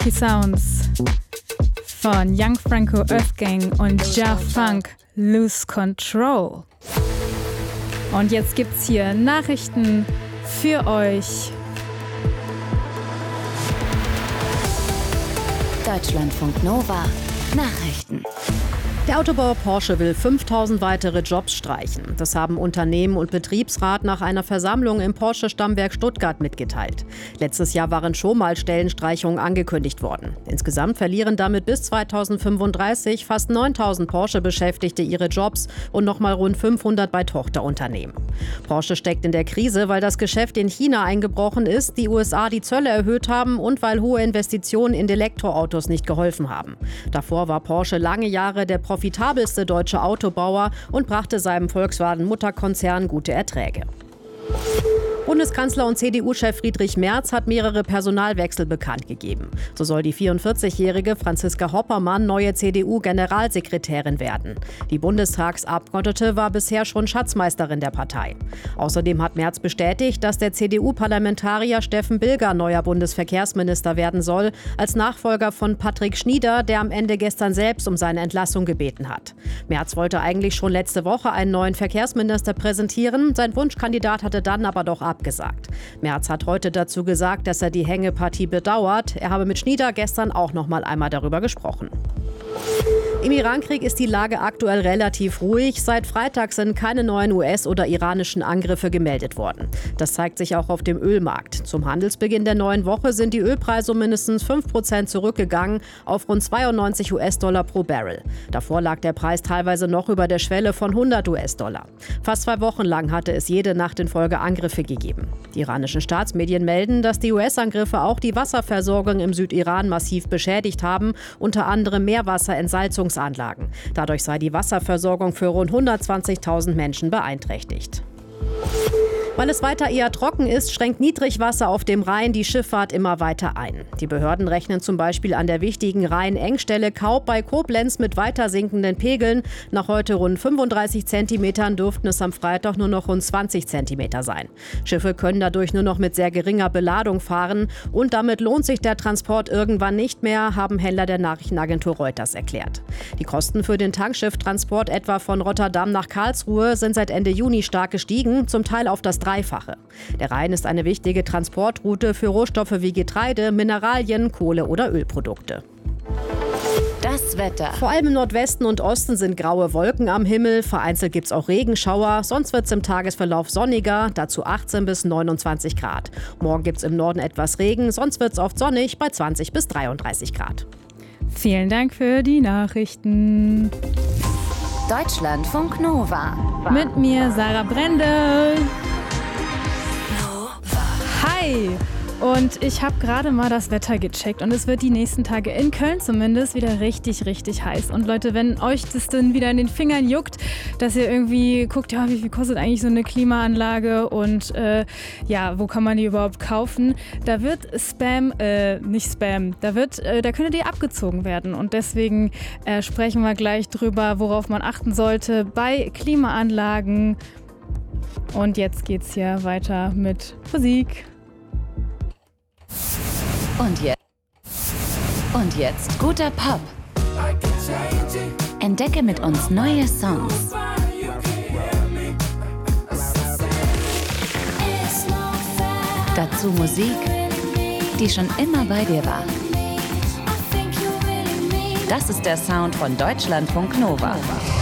Funky Sounds von Young Franco, Earth Gang und Ja Funk, Lose Control. Und jetzt gibt's hier Nachrichten für euch. Deutschlandfunk Nova Nachrichten. Der Autobauer Porsche will 5000 weitere Jobs streichen. Das haben Unternehmen und Betriebsrat nach einer Versammlung im Porsche-Stammwerk Stuttgart mitgeteilt. Letztes Jahr waren schon mal Stellenstreichungen angekündigt worden. Insgesamt verlieren damit bis 2035 fast 9000 Porsche-Beschäftigte ihre Jobs und nochmal rund 500 bei Tochterunternehmen. Porsche steckt in der Krise, weil das Geschäft in China eingebrochen ist, die USA die Zölle erhöht haben und weil hohe Investitionen in Elektroautos nicht geholfen haben. Davor war Porsche lange Jahre der profitabelste deutsche Autobauer und brachte seinem Volkswagen-Mutterkonzern gute Erträge. Bundeskanzler und CDU-Chef Friedrich Merz hat mehrere Personalwechsel bekannt gegeben. So soll die 44-jährige Franziska Hoppermann neue CDU-Generalsekretärin werden. Die Bundestagsabgeordnete war bisher schon Schatzmeisterin der Partei. Außerdem hat Merz bestätigt, dass der CDU-Parlamentarier Steffen Bilger neuer Bundesverkehrsminister werden soll, als Nachfolger von Patrick Schnieder, der am Ende gestern selbst um seine Entlassung gebeten hat. Merz wollte eigentlich schon letzte Woche einen neuen Verkehrsminister präsentieren. Sein Wunschkandidat hatte dann aber doch abgesagt. Merz hat heute dazu gesagt, dass er die Hängepartie bedauert. Er habe mit Schnieder gestern auch noch mal einmal darüber gesprochen. Im Irankrieg ist die Lage aktuell relativ ruhig. Seit Freitag sind keine neuen US- oder iranischen Angriffe gemeldet worden. Das zeigt sich auch auf dem Ölmarkt. Zum Handelsbeginn der neuen Woche sind die Ölpreise um mindestens 5% zurückgegangen auf rund 92 US-Dollar pro Barrel. Davor lag der Preis teilweise noch über der Schwelle von 100 US-Dollar. Fast 2 Wochen lang hatte es jede Nacht in Folge Angriffe gegeben. Die iranischen Staatsmedien melden, dass die US-Angriffe auch die Wasserversorgung im Südiran massiv beschädigt haben, unter anderem Meerwasserentsalzungsanlagen. Dadurch sei die Wasserversorgung für rund 120.000 Menschen beeinträchtigt. Weil es weiter eher trocken ist, schränkt Niedrigwasser auf dem Rhein die Schifffahrt immer weiter ein. Die Behörden rechnen zum Beispiel an der wichtigen Rhein-Engstelle Kaub bei Koblenz mit weiter sinkenden Pegeln. Nach heute rund 35 Zentimetern dürften es am Freitag nur noch rund 20 Zentimeter sein. Schiffe können dadurch nur noch mit sehr geringer Beladung fahren und damit lohnt sich der Transport irgendwann nicht mehr, haben Händler der Nachrichtenagentur Reuters erklärt. Die Kosten für den Tankschiffttransport etwa von Rotterdam nach Karlsruhe sind seit Ende Juni stark gestiegen, zum Teil auf das Dreifache. Der Rhein ist eine wichtige Transportroute für Rohstoffe wie Getreide, Mineralien, Kohle oder Ölprodukte. Das Wetter. Vor allem im Nordwesten und Osten sind graue Wolken am Himmel. Vereinzelt gibt es auch Regenschauer. Sonst wird es im Tagesverlauf sonniger, dazu 18 bis 29 Grad. Morgen gibt es im Norden etwas Regen, sonst wird es oft sonnig bei 20 bis 33 Grad. Vielen Dank für die Nachrichten. Deutschlandfunk Nova. Mit mir Sarah Brendel. Hi! Und ich habe gerade mal das Wetter gecheckt und es wird die nächsten Tage in Köln zumindest wieder richtig, richtig heiß. Und Leute, wenn euch das dann wieder in den Fingern juckt, dass ihr irgendwie guckt, ja, wie viel kostet eigentlich so eine Klimaanlage und wo kann man die überhaupt kaufen? Da wird da könnte die abgezogen werden. Und deswegen sprechen wir gleich drüber, worauf man achten sollte bei Klimaanlagen. Und jetzt geht's hier weiter mit Musik. Und jetzt guter Pop. Entdecke mit uns neue Songs. Dazu Musik, die schon immer bei dir war. Das ist der Sound von Deutschlandfunk Nova.